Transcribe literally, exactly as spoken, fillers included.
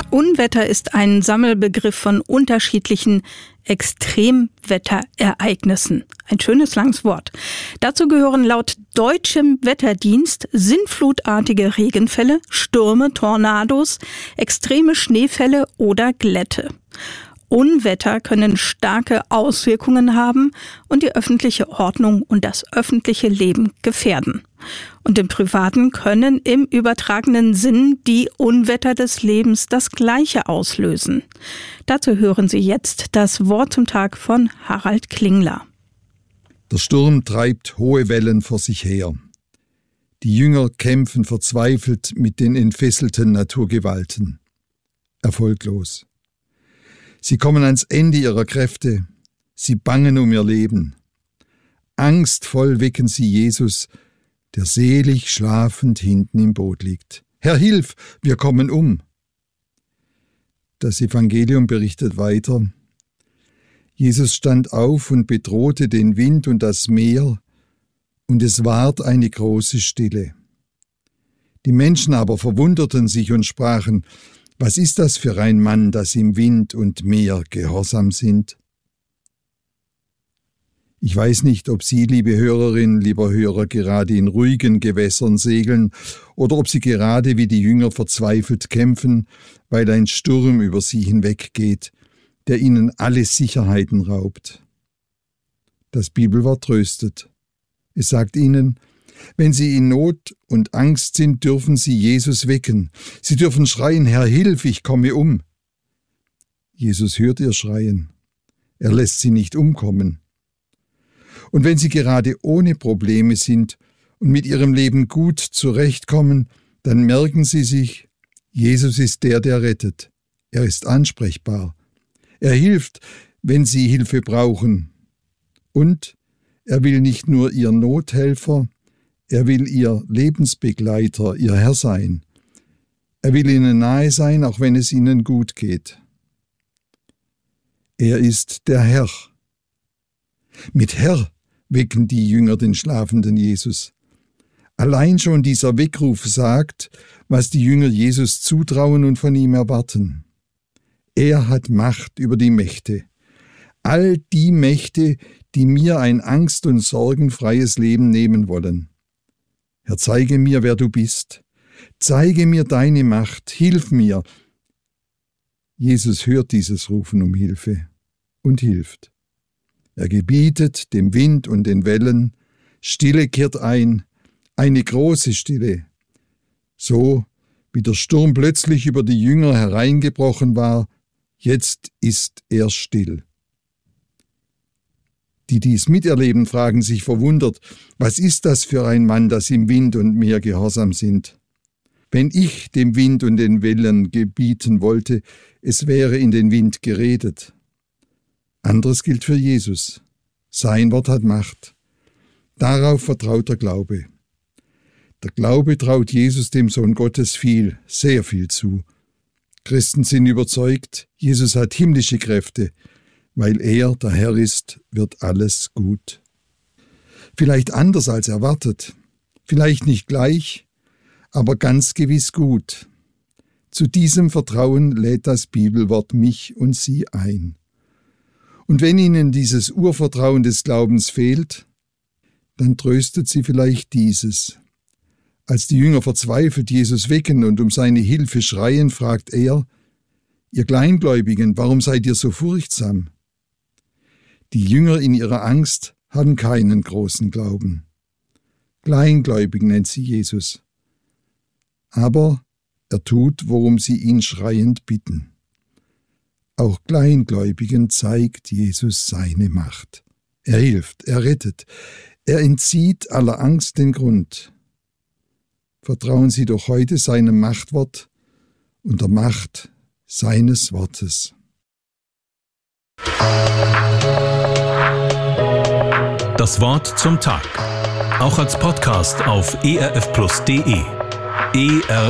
Unwetter ist ein Sammelbegriff von unterschiedlichen Extremwetterereignissen. Ein schönes langes Wort. Dazu gehören laut deutschem Wetterdienst sintflutartige Regenfälle, Stürme, Tornados, extreme Schneefälle oder Glätte. Unwetter können starke Auswirkungen haben und die öffentliche Ordnung und das öffentliche Leben gefährden. Und im Privaten können im übertragenen Sinn die Unwetter des Lebens das Gleiche auslösen. Dazu hören Sie jetzt das Wort zum Tag von Harald Klingler. Der Sturm treibt hohe Wellen vor sich her. Die Jünger kämpfen verzweifelt mit den entfesselten Naturgewalten. Erfolglos. Sie kommen ans Ende ihrer Kräfte. Sie bangen um ihr Leben. Angstvoll wecken sie Jesus, der selig schlafend hinten im Boot liegt. »Herr, hilf, wir kommen um!« Das Evangelium berichtet weiter. Jesus stand auf und bedrohte den Wind und das Meer, und es ward eine große Stille. Die Menschen aber verwunderten sich und sprachen: Was ist das für ein Mann, dass ihm Wind und Meer gehorsam sind? Ich weiß nicht, ob Sie, liebe Hörerin, lieber Hörer, gerade in ruhigen Gewässern segeln oder ob Sie gerade wie die Jünger verzweifelt kämpfen, weil ein Sturm über Sie hinweggeht, der Ihnen alle Sicherheiten raubt. Das Bibelwort tröstet. Es sagt Ihnen: Wenn Sie in Not und Angst sind, dürfen Sie Jesus wecken. Sie dürfen schreien: Herr, hilf, ich komme um. Jesus hört Ihr Schreien. Er lässt Sie nicht umkommen. Und wenn Sie gerade ohne Probleme sind und mit Ihrem Leben gut zurechtkommen, dann merken Sie sich, Jesus ist der, der rettet. Er ist ansprechbar. Er hilft, wenn Sie Hilfe brauchen. Und er will nicht nur Ihr Nothelfer, er will Ihr Lebensbegleiter, Ihr Herr sein. Er will Ihnen nahe sein, auch wenn es Ihnen gut geht. Er ist der Herr. Mit Herr wecken die Jünger den schlafenden Jesus. Allein schon dieser Weckruf sagt, was die Jünger Jesus zutrauen und von ihm erwarten. Er hat Macht über die Mächte. All die Mächte, die mir ein angst- und sorgenfreies Leben nehmen wollen. Herr, zeige mir, wer du bist. Zeige mir deine Macht. Hilf mir. Jesus hört dieses Rufen um Hilfe und hilft. Er gebietet dem Wind und den Wellen, Stille kehrt ein, eine große Stille. So wie der Sturm plötzlich über die Jünger hereingebrochen war, jetzt ist er still. Die dies miterleben, fragen sich verwundert: Was ist das für ein Mann, dass ihm Wind und Meer gehorsam sind? Wenn ich dem Wind und den Wellen gebieten wollte, es wäre in den Wind geredet. Anderes gilt für Jesus. Sein Wort hat Macht. Darauf vertraut der Glaube. Der Glaube traut Jesus, dem Sohn Gottes, viel, sehr viel zu. Christen sind überzeugt, Jesus hat himmlische Kräfte. Weil er der Herr ist, wird alles gut. Vielleicht anders als erwartet, vielleicht nicht gleich, aber ganz gewiss gut. Zu diesem Vertrauen lädt das Bibelwort mich und Sie ein. Und wenn Ihnen dieses Urvertrauen des Glaubens fehlt, dann tröstet Sie vielleicht dieses. Als die Jünger verzweifelt Jesus wecken und um seine Hilfe schreien, fragt er: Ihr Kleingläubigen, warum seid ihr so furchtsam? Die Jünger in ihrer Angst haben keinen großen Glauben. Kleingläubig nennt sie Jesus. Aber er tut, worum sie ihn schreiend bitten. Auch Kleingläubigen zeigt Jesus seine Macht. Er hilft, er rettet, er entzieht aller Angst den Grund. Vertrauen Sie doch heute seinem Machtwort und der Macht seines Wortes. Das Wort zum Tag. Auch als Podcast auf e r f plus punkt d e. E R